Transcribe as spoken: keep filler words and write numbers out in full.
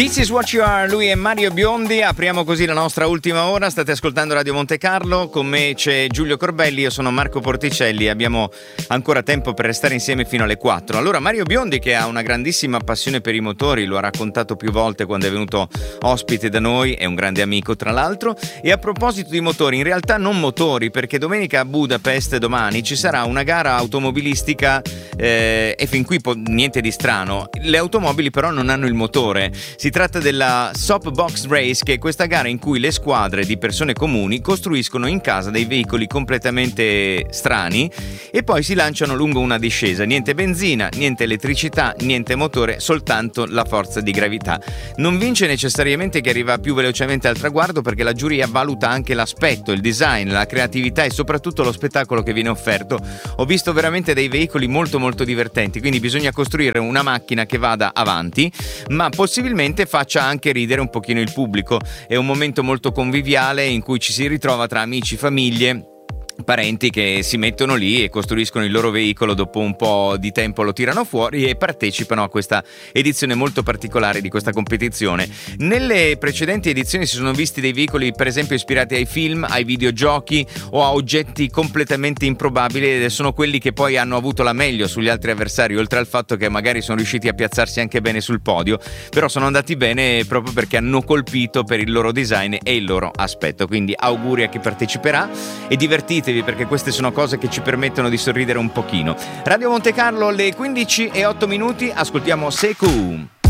This is what you are, lui è Mario Biondi, apriamo così la nostra ultima ora, state ascoltando Radio Monte Carlo, con me c'è Giulio Corbelli, io sono Marco Porticelli, abbiamo ancora tempo per restare insieme fino alle quattro. Allora, Mario Biondi, che ha una grandissima passione per i motori, lo ha raccontato più volte quando è venuto ospite da noi, è un grande amico tra l'altro, e a proposito di motori, in realtà non motori, perché domenica a Budapest domani ci sarà una gara automobilistica eh, e fin qui po- niente di strano, le automobili però non hanno il motore. Si tratta della Soapbox Race, che è questa gara in cui le squadre di persone comuni costruiscono in casa dei veicoli completamente strani e poi si lanciano lungo una discesa. Niente benzina, niente elettricità, niente motore, soltanto la forza di gravità. Non vince necessariamente chi arriva più velocemente al traguardo, perché la giuria valuta anche l'aspetto, il design, la creatività e soprattutto lo spettacolo che viene offerto. Ho visto veramente dei veicoli molto molto divertenti, quindi bisogna costruire una macchina che vada avanti, ma possibilmente faccia anche ridere un pochino il pubblico. È un momento molto conviviale in cui ci si ritrova tra amici, famiglie, parenti che si mettono lì e costruiscono il loro veicolo, dopo un po' di tempo lo tirano fuori e partecipano a questa edizione molto particolare di questa competizione. Nelle precedenti edizioni si sono visti dei veicoli per esempio ispirati ai film, ai videogiochi o a oggetti completamente improbabili, ed sono quelli che poi hanno avuto la meglio sugli altri avversari, oltre al fatto che magari sono riusciti a piazzarsi anche bene sul podio, però sono andati bene proprio perché hanno colpito per il loro design e il loro aspetto. Quindi auguri a chi parteciperà e divertitevi, perché queste sono cose che ci permettono di sorridere un pochino. Radio Monte Carlo alle quindici e otto minuti, ascoltiamo Sekou.